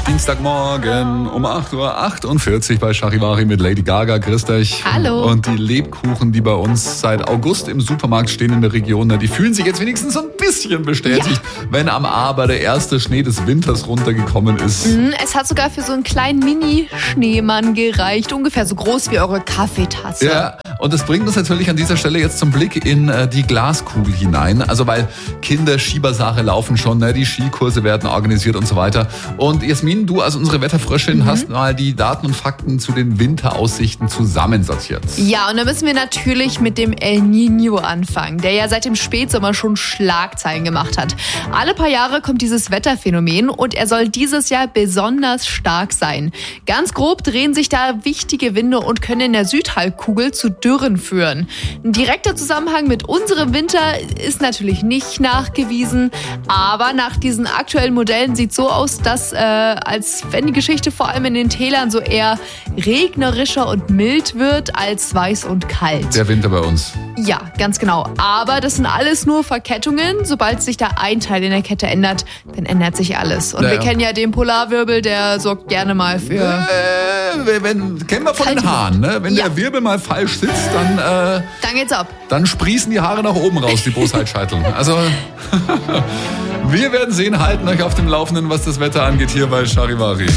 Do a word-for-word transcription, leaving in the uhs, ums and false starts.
Dienstagmorgen um acht Uhr achtundvierzig bei Charivari mit Lady Gaga. Grüßt euch. Hallo. Und die Lebkuchen, die bei uns seit August im Supermarkt stehen in der Region, die fühlen sich jetzt wenigstens so ein bisschen bestätigt, ja. wenn am Aber der erste Schnee des Winters runtergekommen ist. Mhm, es hat sogar für so einen kleinen Mini-Schneemann gereicht, ungefähr so groß wie eure Kaffeetasse. Ja, und das bringt uns natürlich an dieser Stelle jetzt zum Blick in äh, die Glaskugel hinein. Also weil Kinder Schiebersache laufen schon, ne? Die Skikurse werden organisiert und so weiter. Und Jasmin, du als unsere Wetterfröschin mhm. hast mal die Daten und Fakten zu den Winteraussichten zusammensortiert. Ja, und da müssen wir natürlich mit dem El Niño anfangen, der ja seit dem Spätsommer schon Schlagzeilen gemacht hat. Alle paar Jahre kommt dieses Wetterphänomen und er soll dieses Jahr besonders stark sein. Ganz grob drehen sich da wichtige Winde und können in der Südhalbkugel zu Dürren führen. Ein direkter Zusammenhang mit unserem Winter ist natürlich nicht nachgewiesen, aber nach diesen aktuellen Modellen sieht es so aus, dass äh, als wenn die Geschichte vor allem in den Tälern so eher regnerischer und mild wird als weiß und kalt. Der Winter bei uns. Ja, ganz genau. Aber das sind alles nur Verkettungen. Sobald sich da ein Teil in der Kette ändert, dann ändert sich alles. Und ja, wir ja. kennen ja den Polarwirbel, der sorgt gerne mal für... Äh, wenn, kennen wir von den Haaren, ne? Wenn ja. der Wirbel mal falsch sitzt, dann... Äh, dann geht's ab. Dann sprießen die Haare nach oben raus, die Bosheitscheitel. Also... Wir werden sehen, halten euch auf dem Laufenden, was das Wetter angeht, hier bei Charivari.